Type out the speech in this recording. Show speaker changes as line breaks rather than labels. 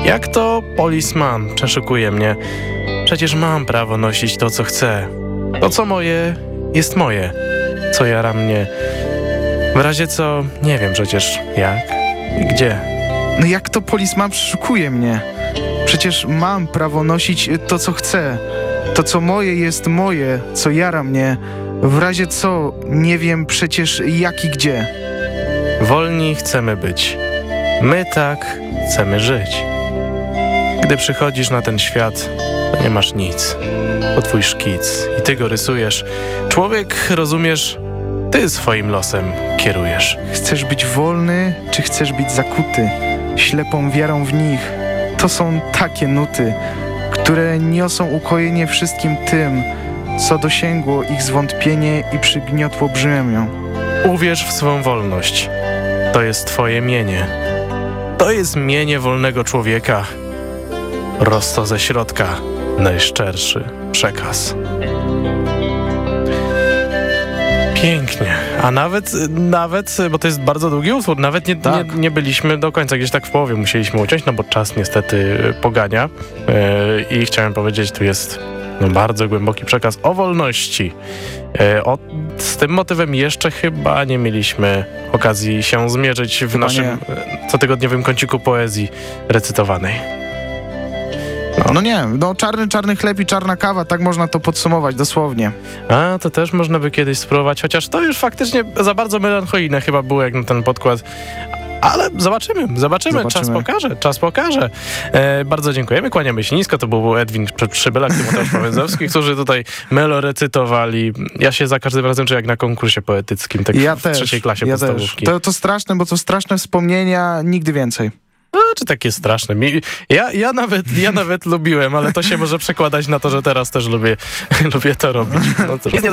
Jak to policeman przeszukuje mnie? Przecież mam prawo nosić to, co chcę. To, co moje, jest moje. Co jara mnie. W razie co, nie wiem przecież jak i gdzie.
No jak to policeman przeszukuje mnie? Przecież mam prawo nosić to, co chcę. To, co moje, jest moje. Co jara mnie. W razie co, nie wiem przecież jak i gdzie.
Wolni chcemy być. My tak chcemy żyć. Gdy przychodzisz na ten świat, to nie masz nic. To twój szkic i ty go rysujesz. Człowiek, rozumiesz, ty swoim losem kierujesz.
Chcesz być wolny, czy chcesz być zakuty? Ślepą wiarą w nich. To są takie nuty, które niosą ukojenie wszystkim tym, co dosięgło ich zwątpienie i przygniotło brzemię.
Uwierz w swą wolność. To jest twoje mienie. To jest mienie wolnego człowieka. Prosto ze środka najszczerszy przekaz. Pięknie. A nawet, bo to jest bardzo długi utwór, nawet nie byliśmy do końca, gdzieś tak w połowie musieliśmy uciąć, no bo czas niestety pogania. I chciałem powiedzieć, tu jest bardzo głęboki przekaz o wolności. Z tym motywem jeszcze chyba nie mieliśmy okazji się zmierzyć w naszym cotygodniowym kąciku poezji recytowanej.
Czarny chleb i czarna kawa, tak można to podsumować dosłownie.
A, to też można by kiedyś spróbować, chociaż to już faktycznie za bardzo melancholijne chyba było jak na ten podkład. Ale zobaczymy. Czas pokaże. Bardzo dziękujemy, kłaniamy się nisko. To był Edwin Przybylak, Tymoteusz Pawędzowski, którzy tutaj melorecytowali. Ja się za każdym razem czuję jak na konkursie poetyckim, tak w trzeciej klasie podstawówki.
To straszne, bo to straszne wspomnienia, nigdy więcej.
No, czy takie straszne? Ja nawet lubiłem, ale to się może przekładać na to, że teraz też lubię to robić. No,